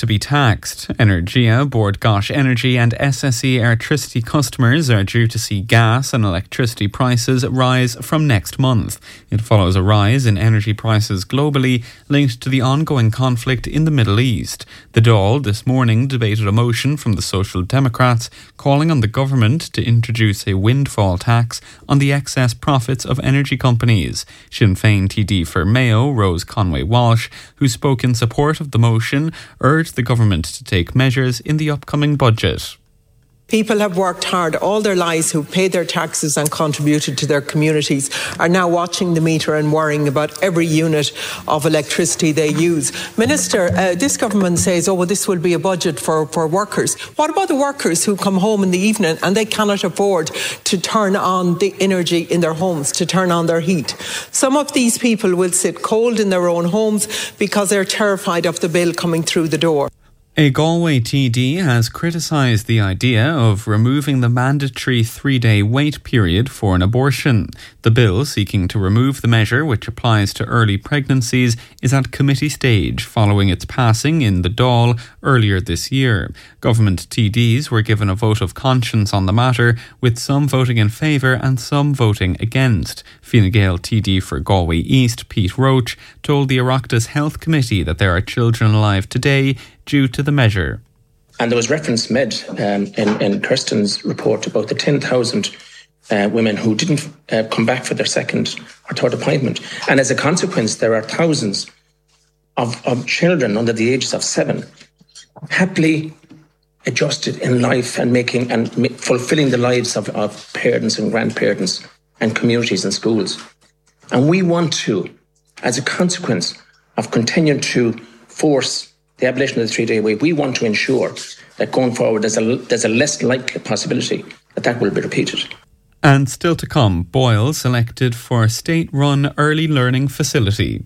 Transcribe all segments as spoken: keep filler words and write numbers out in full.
to be taxed. Energia, Bord Gáis Energy and S S E electricity customers are due to see gas and electricity prices rise from next month. It follows a rise in energy prices globally linked to the ongoing conflict in the Middle East. The Dáil this morning debated a motion from the Social Democrats calling on the government to introduce a windfall tax on the excess profits of energy companies. Sinn Féin T D for Mayo, Rose Conway-Walsh, who spoke in support of the motion, urged the government to take measures in the upcoming budget. People have worked hard all their lives, who've paid their taxes and contributed to their communities, are now watching the meter and worrying about every unit of electricity they use. Minister, uh, this government says, oh, well, this will be a budget for, for workers. What about the workers who come home in the evening and they cannot afford to turn on the energy in their homes, to turn on their heat? Some of these people will sit cold in their own homes because they're terrified of the bill coming through the door. A Galway T D has criticised the idea of removing the mandatory three-day wait period for an abortion. The bill seeking to remove the measure, which applies to early pregnancies, is at committee stage following its passing in the Dáil earlier this year. Government T Ds were given a vote of conscience on the matter, with some voting in favour and some voting against. Fine Gael T D for Galway East, Pete Roach, told the Oireachtas Health Committee that there are children alive today due to the measure. And there was reference made um, in, in Kirsten's report about the ten thousand uh, women who didn't uh, come back for their second or third appointment. And as a consequence, there are thousands of, of children under the ages of seven happily adjusted in life and making and fulfilling the lives of, of parents and grandparents and communities and schools. And we want to, as a consequence of continuing to force the abolition of the three-day wait, we want to ensure that going forward there's a, there's a less likely possibility that that will be repeated. And still to come, Boyle selected for state-run early learning facility.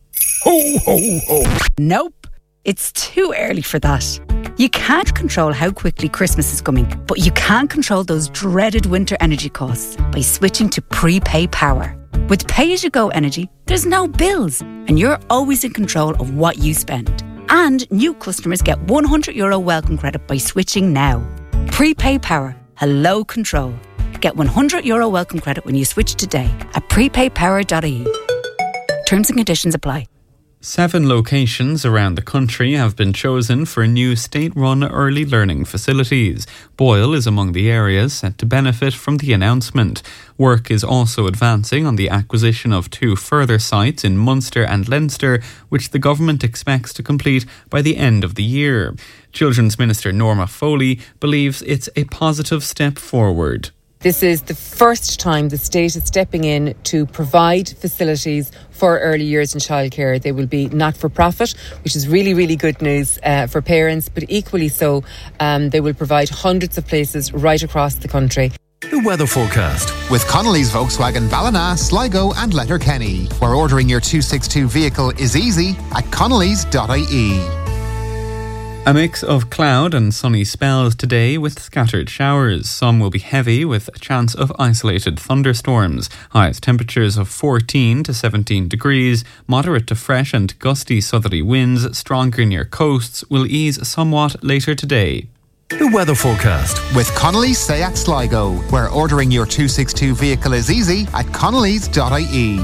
Ho, ho, ho. Nope, it's too early for that. You can't control how quickly Christmas is coming, but you can control those dreaded winter energy costs by switching to prepay power. With pay-as-you-go energy, there's no bills, and you're always in control of what you spend. And new customers get one hundred euro welcome credit by switching now. Prepay Power. Hello Control. Get one hundred euro welcome credit when you switch today at prepay power dot I E. Terms and conditions apply. Seven locations around the country have been chosen for new state-run early learning facilities. Boyle is among the areas set to benefit from the announcement. Work is also advancing on the acquisition of two further sites in Munster and Leinster, which the government expects to complete by the end of the year. Children's Minister Norma Foley believes it's a positive step forward. This is the first time the state is stepping in to provide facilities for early years in childcare. They will be not-for-profit, which is really, really good news uh, for parents, but equally so, um, they will provide hundreds of places right across the country. The weather forecast with Connolly's Volkswagen Ballina, Sligo and Letterkenny, where ordering your two sixty-two vehicle is easy at connolly's dot I E. A mix of cloud and sunny spells today with scattered showers. Some will be heavy with a chance of isolated thunderstorms. Highest temperatures of fourteen to seventeen degrees. Moderate to fresh and gusty southerly winds, stronger near coasts, will ease somewhat later today. The weather forecast with Connolly's Seat Sligo, where ordering your two sixty-two vehicle is easy at connolly's dot I E.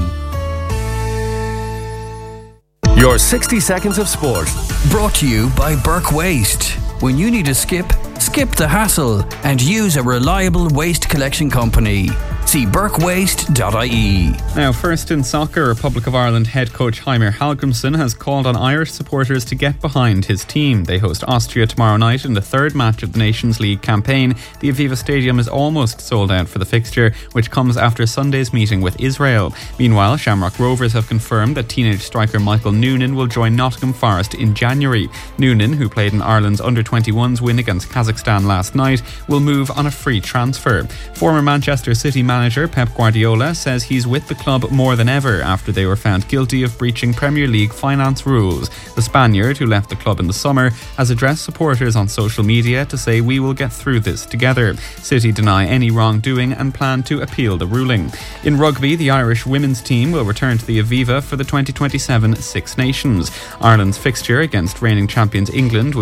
Your sixty seconds of sport, brought to you by Burke Waste. When you need a skip, skip the hassle and use a reliable waste collection company. See burke waste dot I E. Now, first in soccer, Republic of Ireland head coach Heimir Hallgrímsson has called on Irish supporters to get behind his team. They host Austria tomorrow night in the third match of the Nations League campaign. The Aviva Stadium is almost sold out for the fixture, which comes after Sunday's meeting with Israel. Meanwhile, Shamrock Rovers have confirmed that teenage striker Michael Noonan will join Nottingham Forest in January. Noonan, who played in Ireland's under twenty-ones win against Kazakhstan last night, will move on a free transfer. Former Manchester City manager Pep Guardiola says he's with the club more than ever after they were found guilty of breaching Premier League finance rules. The Spaniard, who left the club in the summer, has addressed supporters on social media to say, "We will get through this together." City deny any wrongdoing and plan to appeal the ruling. In rugby, the Irish women's team will return to the Aviva for the twenty twenty-seven Six Nations. Ireland's fixture against reigning champions England will